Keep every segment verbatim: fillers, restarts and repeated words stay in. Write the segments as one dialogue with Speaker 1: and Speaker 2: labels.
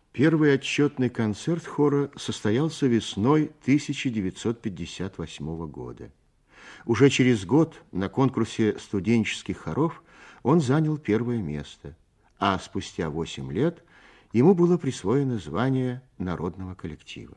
Speaker 1: Первый отчетный концерт хора состоялся весной тысяча девятьсот пятьдесят восьмого года. Уже через год на конкурсе студенческих хоров он занял первое место, а спустя восемь лет ему было присвоено звание народного коллектива.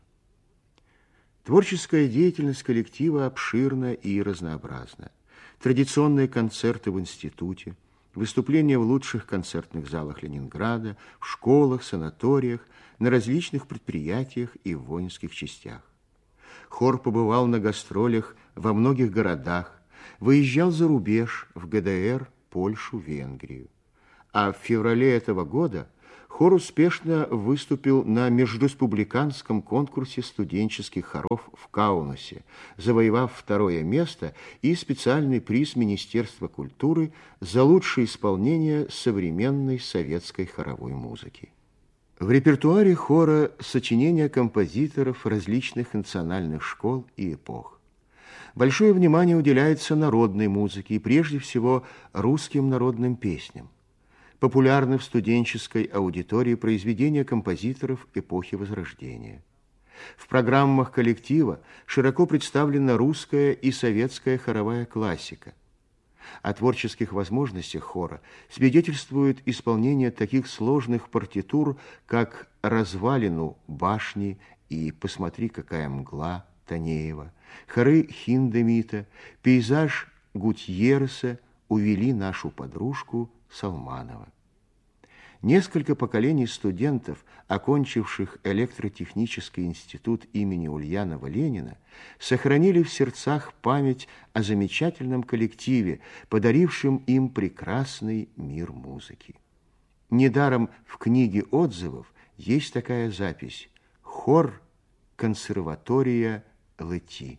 Speaker 1: Творческая деятельность коллектива обширна и разнообразна. Традиционные концерты в институте, выступления в лучших концертных залах Ленинграда, в школах, санаториях, на различных предприятиях и в воинских частях. Хор побывал на гастролях во многих городах, выезжал за рубеж в ГДР, Польшу, Венгрию. А в феврале этого года хор успешно выступил на межреспубликанском конкурсе студенческих хоров в Каунасе, завоевав второе место и специальный приз Министерства культуры за лучшее исполнение современной советской хоровой музыки. В репертуаре хора сочинения композиторов различных национальных школ и эпох. Большое внимание уделяется народной музыке и прежде всего русским народным песням. Популярны в студенческой аудитории произведения композиторов эпохи Возрождения. В программах коллектива широко представлена русская и советская хоровая классика. О творческих возможностях хора свидетельствует исполнение таких сложных партитур, как «Развалину башни» и «Посмотри, какая мгла» Танеева, хоры Хиндемита, пейзаж Гутьерреса «Увели нашу подружку» Салманова. Несколько поколений студентов, окончивших электротехнический институт имени Ульянова-Ленина, сохранили в сердцах память о замечательном коллективе, подарившем им прекрасный мир музыки. Недаром в книге отзывов есть такая запись: «Хор консерватория Лети».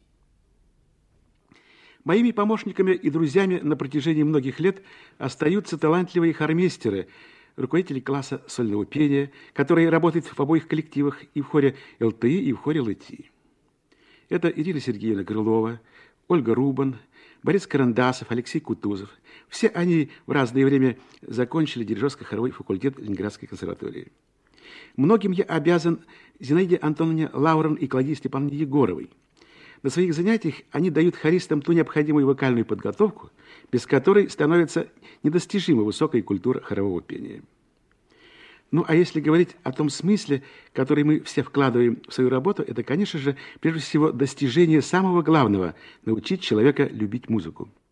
Speaker 2: Моими помощниками и друзьями на протяжении многих лет остаются талантливые хормейстеры, руководители класса сольного пения, которые работают в обоих коллективах, и в хоре ЛТИ, и в хоре ЛТИ. Это Ирина Сергеевна Крылова, Ольга Рубан, Борис Карандасов, Алексей Кутузов. Все они в разное время закончили дирижерско-хоровой факультет Ленинградской консерватории. Многим я обязан Зинаиде Антоновне Лаурен и Клавдии Степановне Егоровой. На своих занятиях они дают хористам ту необходимую вокальную подготовку, без которой становится недостижима высокая культура хорового пения. Ну, а если говорить о том смысле, который мы все вкладываем в свою работу, это, конечно же, прежде всего достижение самого главного – научить человека любить музыку.